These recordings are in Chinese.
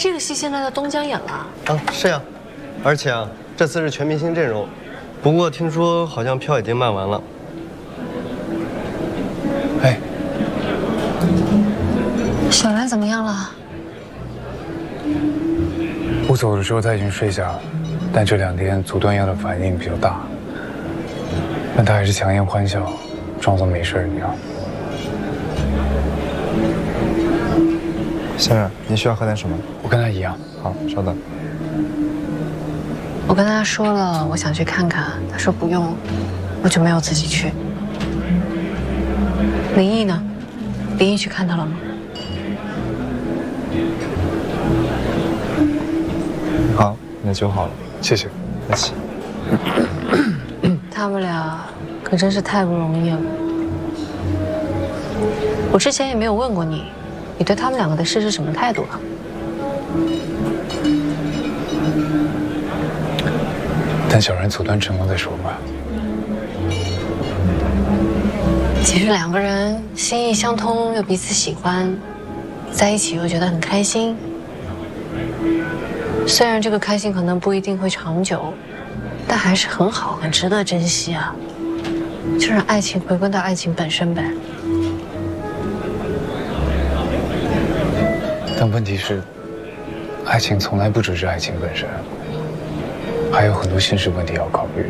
这个戏现在在东江演了。 啊，是呀，而且啊，这次是全明星阵容，不过听说好像票已经卖完了。 哎， 小兰怎么样了？ 我走的时候他已经睡下了，但这2天阻断药的反应比较大，但他还是强颜欢笑，装作没事一样。 先生，您需要喝点什么？ 我跟他一样。 好，稍等。 我跟他说了，我想去看看，他说不用，我就没有自己去。林毅呢？林毅去看他了吗？ 好，你的酒好了， 谢谢。 客气。 他们俩可真是太不容易了。我之前也没有问过你，你对他们2个的事是什么态度啊？ 等小然阻断成功再说吧。 其实2个人心意相通，又彼此喜欢，在一起又觉得很开心。虽然这个开心可能不一定会长久，但还是很好，很值得珍惜啊！就让爱情回归到爱情本身呗。 但问题是，爱情从来不只是爱情本身，还有很多现实问题要考虑。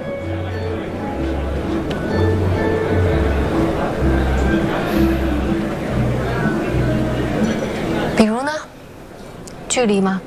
比如呢？距离吗？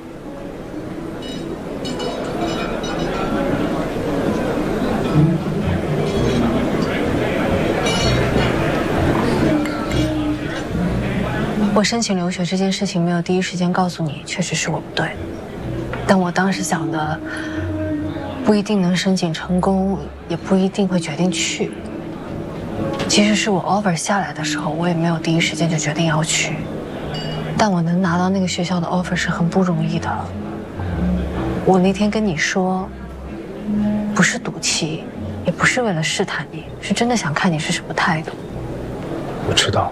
我申请留学这件事情没有第一时间告诉你，确实是我不对。但我当时想的，不一定能申请成功，也不一定会决定去。其实是我 offer 下来的时候，我也没有第一时间就决定要去。但我能拿到那个学校的 offer 是很不容易的。我那天跟你说，不是赌气，也不是为了试探你，是真的想看你是什么态度。 我知道。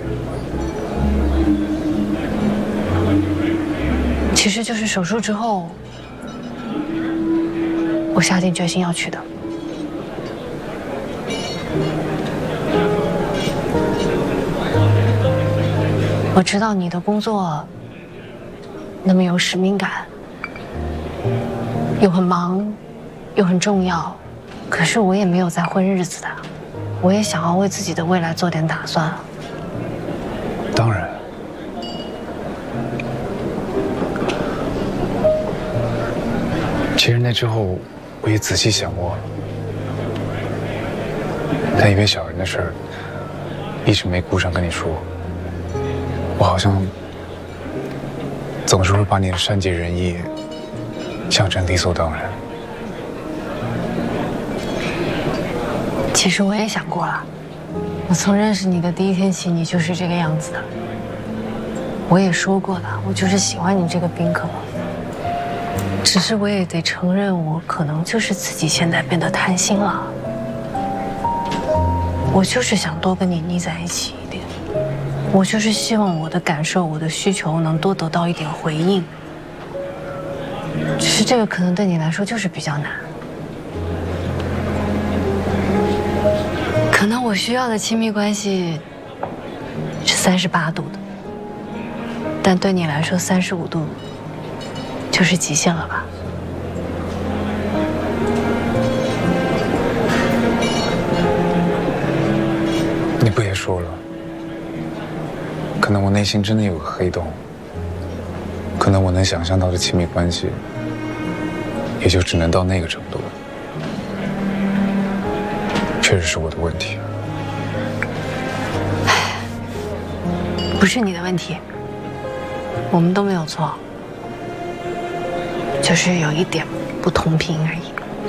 其实就是手术之后，我下定决心要去的。我知道你的工作那么有使命感，又很忙，又很重要，可是我也没有在混日子的，我也想要为自己的未来做点打算。 当然。其实那之后，我也仔细想过了，但因为小人的事儿，一直没顾上跟你说。我好像总是会把你的善解人意想成理所当然。 其实我也想过了，我从认识你的第一天起，你就是这个样子的。我也说过了，我就是喜欢你这个宾客。只是我也得承认，我可能就是自己现在变得贪心了。我就是想多跟你腻在一起一点，我就是希望我的感受、我的需求能多得到一点回应。只是这个可能对你来说就是比较难。可能我需要的亲密关系是38度的，但对你来说35度就是极限了吧？ 你不也说了，可能我内心真的有个黑洞，可能我能想象到的亲密关系，也就只能到那个程度。确实是我的问题。 不是你的问题，我们都没有错，就是有一点不同频而已。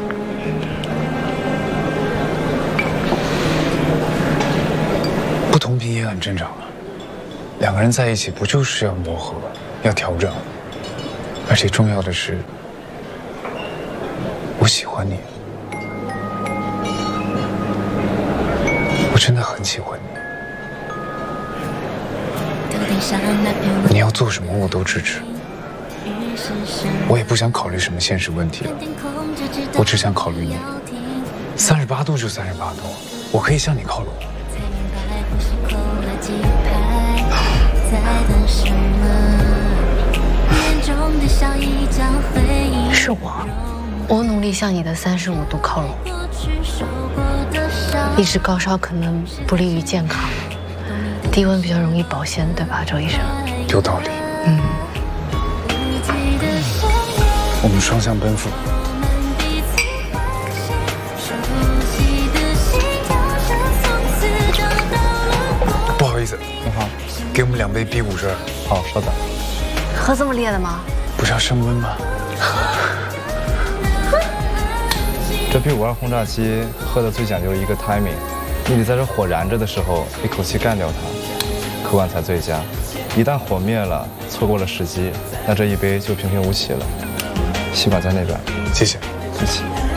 不同频也很正常啊，两个人在一起不就是要磨合，要调整？而且重要的是，我喜欢你，我真的很喜欢你。你要做什么我都支持， 我也不想考虑什么现实问题了，我只想考虑你。38度就38度，我可以向你靠拢。 是我努力向你的35度靠拢。一直高烧可能不利于健康，低温比较容易保鲜，对吧，周医生？ 有道理。我们双向奔赴。不好意思， 你好， 给我们2杯 B52。 好，稍等。 喝这么烈的吗？ 不是要升温吗？ 这P52轰炸机喝的最讲究一个 timing， 你得在这火燃着的时候一口气干掉它，口感才最佳。一旦火灭了，错过了时机，那这一杯就平平无奇了。吸管在那边， 谢谢。 客气。